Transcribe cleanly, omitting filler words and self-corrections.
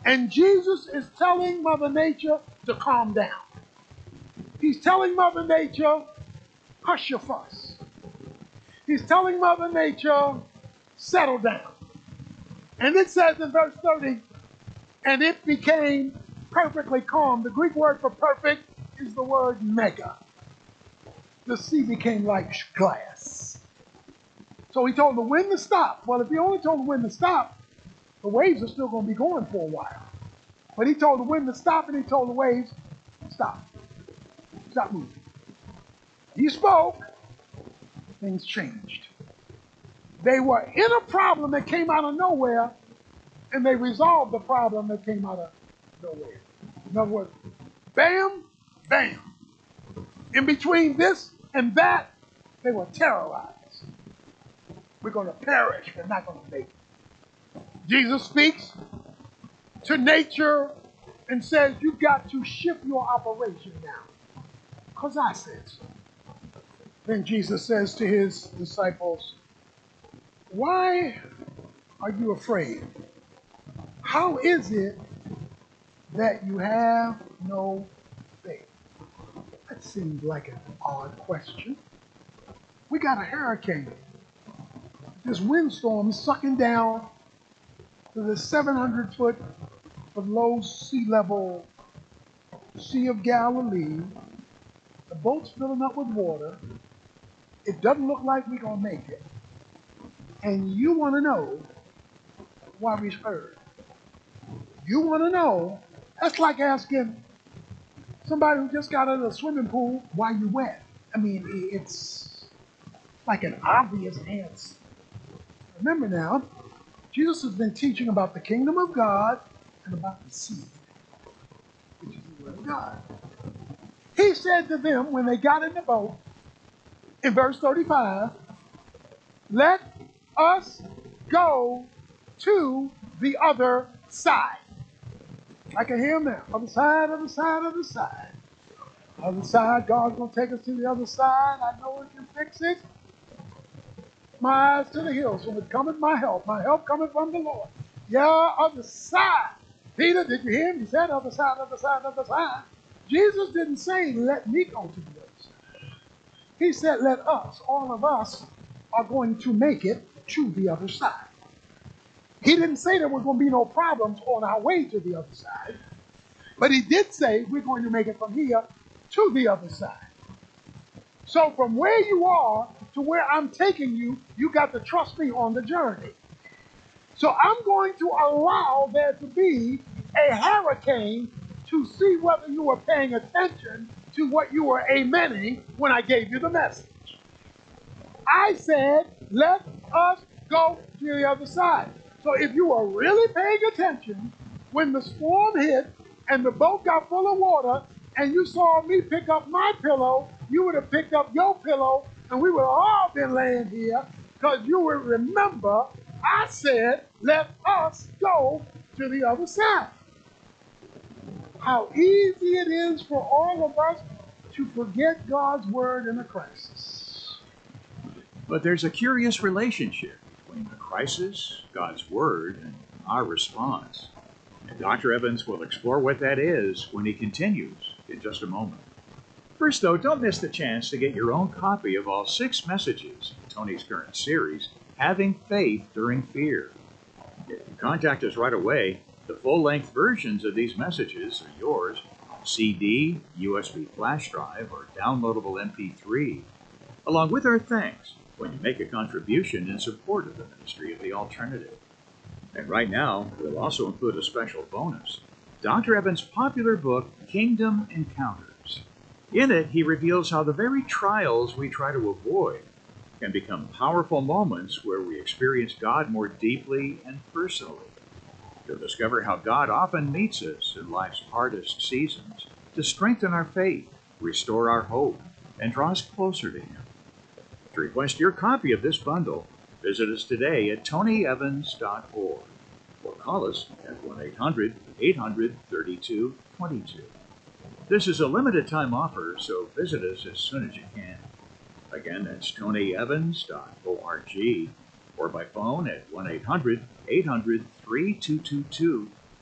And Jesus is telling Mother Nature to calm down. He's telling Mother Nature, hush your fuss. He's telling Mother Nature, settle down. And it says in verse 30, and it became perfectly calm. The Greek word for perfect is the word mega. The sea became like glass. So he told the wind to stop. Well, if he only told the wind to stop, the waves are still going to be going for a while. But he told the wind to stop, and he told the waves, stop. Stop moving. He spoke, things changed. They were in a problem that came out of nowhere, and they resolved the problem that came out of nowhere. In other words, bam, bam. In between this and that, they were terrorized. We're going to perish. We're not going to make it. Jesus speaks to nature and says, you've got to shift your operation now, because I said so. Then Jesus says to his disciples, why are you afraid? How is it that you have no faith? That seems like an odd question. We got a hurricane. This windstorm is sucking down to the 700-foot below sea level Sea of Galilee. The boat's filling up with water. It doesn't look like we're going to make it. And you want to know why we're scared. You want to know. That's like asking somebody who just got out of the swimming pool, why you wet? I mean, it's like an obvious answer. Remember now, Jesus has been teaching about the kingdom of God and about the seed, which is the word of God. He said to them when they got in the boat, in verse 35, let us go to the other side. I can hear him now. Other side, other side, other side. Other side, God's going to take us to the other side. I know we can fix it. My eyes to the hills, from it cometh my help. My help cometh from the Lord. Yeah, other side. Peter, did you hear him? He said other side, other side, other side. Jesus didn't say, let me go to the other side. He said, let us, all of us, are going to make it to the other side. He didn't say there were going to be no problems on our way to the other side, but he did say we're going to make it from here to the other side. So from where you are to where I'm taking you, you got to trust me on the journey. So I'm going to allow there to be a hurricane to see whether you were paying attention to what you were amening when I gave you the message. I said, let us go to the other side. So if you were really paying attention, when the storm hit and the boat got full of water and you saw me pick up my pillow, you would have picked up your pillow and we would have all been laying here because you would remember I said, let us go to the other side. How easy it is for all of us to forget God's word in a crisis. But there's a curious relationship between the crisis, God's word, and our response. And Dr. Evans will explore what that is when he continues in just a moment. First, though, don't miss the chance to get your own copy of all 6 messages in Tony's current series, Having Faith During Fear. If you contact us right away, the full-length versions of these messages are yours on CD, USB flash drive, or downloadable MP3, along with our thanks when you make a contribution in support of the ministry of the alternative. And right now, we'll also include a special bonus, Dr. Evans' popular book, Kingdom Encounters. In it, he reveals how the very trials we try to avoid can become powerful moments where we experience God more deeply and personally. You'll discover how God often meets us in life's hardest seasons to strengthen our faith, restore our hope, and draw us closer to Him. To request your copy of this bundle, visit us today at tonyevans.org or call us at 1-800-800-3222. This is a limited time offer, so visit us as soon as you can. Again, that's tonyevans.org or by phone at 1-800-800-3222